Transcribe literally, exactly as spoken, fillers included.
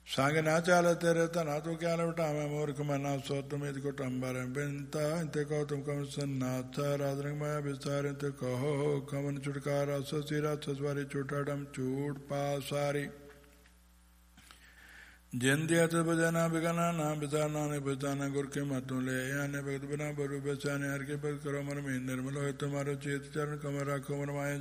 ਸੰਗ ਨਾ ਚਾਲ ਤੇਰੇ ਧਨਾ ਤੂੰ ਕਿਆ ਲਵਟਾਵੇਂ ਮੂਰਖ ਮਨਾ ਸੋ ਤੁਮਿਤ ਕੁਟੰਬਰ ਬਿੰਤਾ ਇੰਤੇ ਕਹੋ ਤੁਮ ਕਮ ਸੰਨਾਥ ਰਾਜਰੰਗ ਮਾਇਆ ਵਿਸਤਾਰ ਇੰਤੇ ਕਹੋ ਕਮਨ ਛੁਟਕਾਰਾ ਸਸੀਰਾ ਸਸਵਾਰੀ ਛੁਟਾੜਮ ਝੂਠ ਪਾਸਾਰੀ ਜਿੰਦਿਆ ਤੇ ਬਜਨਾ ਬਿਗਨਾ ਨਾ ਬਿਤਾਨਾ ਨੇ ਬਿਤਾਨਾ ਗੁਰ ਕੇ ਮਤੋਂ ਲੈ ਆਨੇ ਭਗਤ ਬਿਨਾ ਬਰੂ ਬਸਾਨੇ ਹਰ ਕੇ ਭਗਤ ਕਰੋ ਮਨ ਮੇਂ ਨਿਰਮਲ ਹੋਏ ਤੁਮਾਰੋ ਚੇਤ ਚਰਨ ਕਮਰ ਰਾਖੋ ਮਨ ਮਾਏ